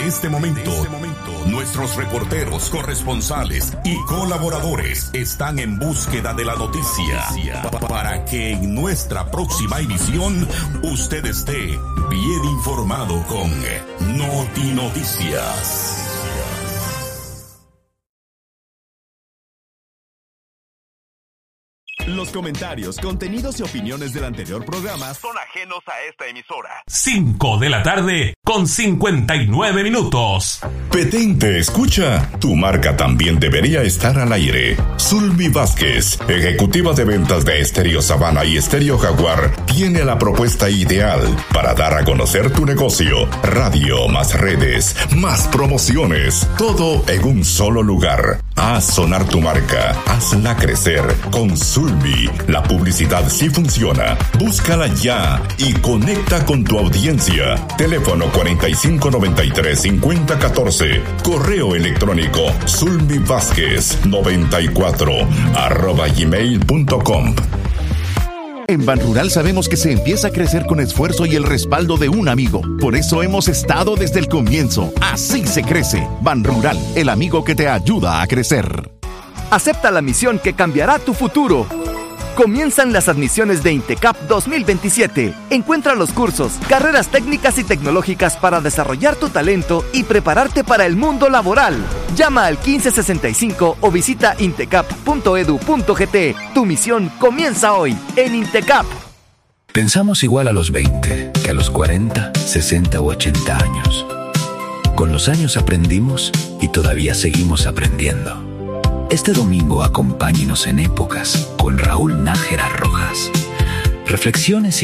de este momento, nuestros reporteros, corresponsales y colaboradores están en búsqueda de la noticia para que en nuestra próxima emisión usted esté bien informado con Noti Noticias. Los comentarios, contenidos y opiniones del anterior programa son ajenos a esta emisora. 5 de la tarde con 59 minutos. Petén te escucha. Tu marca también debería estar al aire. Zulmi Vázquez, ejecutiva de ventas de Estéreo Sabana y Estéreo Jaguar, tiene la propuesta ideal para dar a conocer tu negocio. Radio, más redes, más promociones, todo en un solo lugar. Haz sonar tu marca, hazla crecer con Zulmi. La publicidad sí funciona. Búscala ya y conecta con tu audiencia. Teléfono 4593-5014. Correo electrónico zulmivázquez94@gmail.com. En Banrural sabemos que se empieza a crecer con esfuerzo y el respaldo de un amigo. Por eso hemos estado desde el comienzo. Así se crece. Banrural, el amigo que te ayuda a crecer. Acepta la misión que cambiará tu futuro. Comienzan las admisiones de INTECAP 2027. Encuentra los cursos, carreras técnicas y tecnológicas para desarrollar tu talento y prepararte para el mundo laboral. Llama al 1565 o visita intecap.edu.gt. Tu misión comienza hoy en INTECAP. Pensamos igual a los 20 que a los 40, 60 u 80 años. Con los años aprendimos y todavía seguimos aprendiendo. Este domingo acompáñenos en Épocas con Raúl Nájera Rojas. Reflexiones